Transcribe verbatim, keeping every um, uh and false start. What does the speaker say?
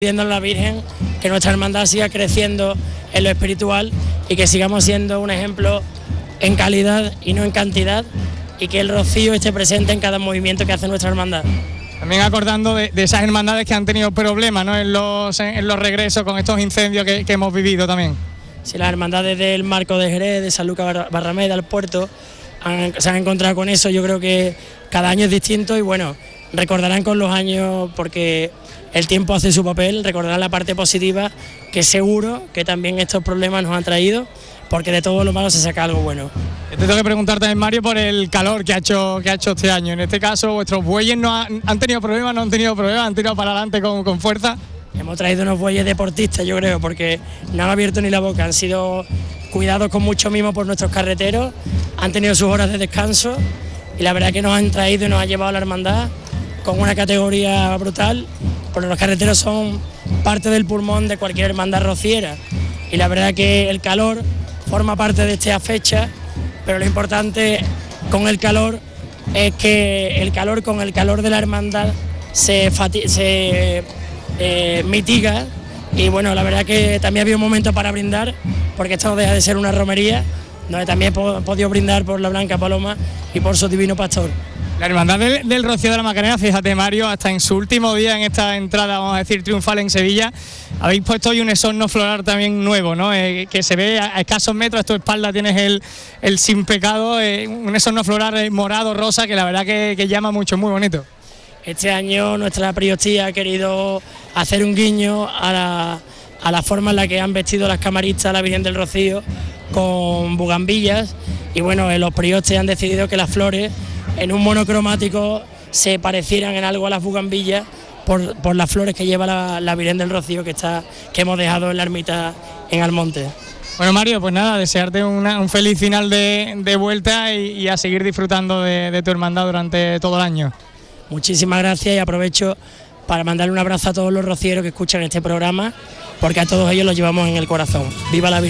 pidiendo a la Virgen que nuestra hermandad siga creciendo en lo espiritual y que sigamos siendo un ejemplo en calidad y no en cantidad, y que el rocío esté presente en cada movimiento que hace nuestra hermandad. También acordando de, de esas hermandades que han tenido problemas, ¿no?, en los, en los regresos con estos incendios que, que hemos vivido también. Sí, las hermandades del Marco de Jerez, de San Lucas Barrameda, al puerto, han, se han encontrado con eso. Yo creo que cada año es distinto y bueno, recordarán con los años, porque el tiempo hace su papel, recordarán la parte positiva, que seguro que también estos problemas nos han traído, porque de todo lo malo se saca algo bueno. Te tengo que preguntar también, Mario, por el calor que ha hecho que ha hecho este año. En este caso, vuestros bueyes no han, han tenido problemas, no han tenido problemas, han tirado para adelante con, con fuerza. Hemos traído unos bueyes deportistas, yo creo, porque no han abierto ni la boca, han sido cuidados con mucho mimo por nuestros carreteros, han tenido sus horas de descanso y la verdad que nos han traído y nos ha llevado a la hermandad con una categoría brutal, porque los carreteros son parte del pulmón de cualquier hermandad rociera y la verdad que el calor forma parte de esta fecha, pero lo importante con el calor es que el calor con el calor de la hermandad se, fati- se eh, mitiga y bueno, la verdad que también había un momento para brindar, porque esto no deja de ser una romería, donde también he podido brindar por la Blanca Paloma y por su divino pastor. La hermandad del, del Rocío de la Macarena, fíjate, Mario, hasta en su último día en esta entrada, vamos a decir, triunfal en Sevilla, habéis puesto hoy un esorno floral también nuevo, ¿no? Eh, que se ve a, a escasos metros, a tu espalda tienes el, el sin pecado, eh, un esorno floral eh, morado, rosa, que la verdad que, que llama mucho, muy bonito. Este año nuestra priostía ha querido hacer un guiño a la, a la forma en la que han vestido las camaristas a la Virgen del Rocío con bugambillas, y bueno, los priostes han decidido que las flores en un monocromático se parecieran en algo a las bugambillas por, por las flores que lleva la, la Virgen del Rocío que, está, que hemos dejado en la ermita en Almonte. Bueno, Mario, pues nada, desearte una, un feliz final de, de vuelta y, y a seguir disfrutando de, de tu hermandad durante todo el año. Muchísimas gracias y aprovecho para mandarle un abrazo a todos los rocieros que escuchan este programa, porque a todos ellos los llevamos en el corazón. ¡Viva la Virgen!